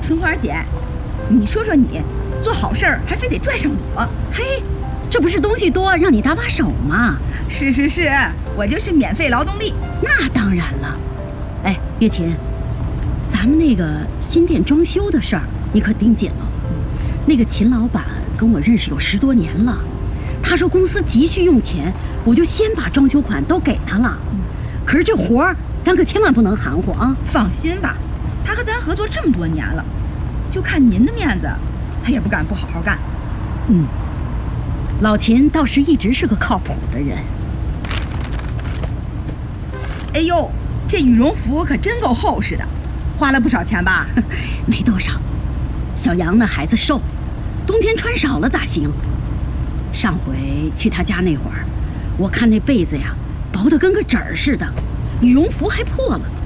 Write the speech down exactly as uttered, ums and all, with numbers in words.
春花姐，你说说你，做好事儿还非得拽上我？ 嘿，这不是东西多让你搭把手吗？ 是是是，我就是免费劳动力。 那当然了。哎，月琴，咱们那个新店装修的事儿，你可盯紧了。那个秦老板跟我认识有十多年了，他说公司急需用钱，我就先把装修款都给他了。可是这活儿，咱可千万不能含糊啊！ 放心吧，他和咱合作这么多年了，就看您的面子，他也不敢不好好干。 嗯，老秦倒是一直是个靠谱的人。 哎呦，这羽绒服可真够厚实的，花了不少钱吧？ 没多少，小杨那孩子瘦，冬天穿少了咋行？上回去他家那会儿，我看那被子呀，薄得跟个纸儿似的，羽绒服还破了。